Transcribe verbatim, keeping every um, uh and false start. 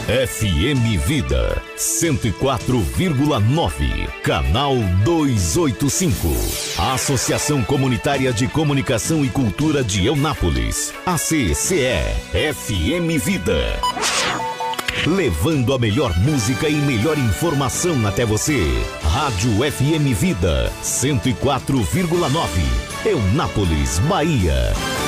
F M Vida cento e quatro vírgula nove, canal duzentos e oitenta e cinco. Associação Comunitária de Comunicação e Cultura de Eunápolis. A C C E F M Vida. Levando a melhor música e melhor informação até você. Rádio F M Vida cento e quatro vírgula nove, Eunápolis, Bahia.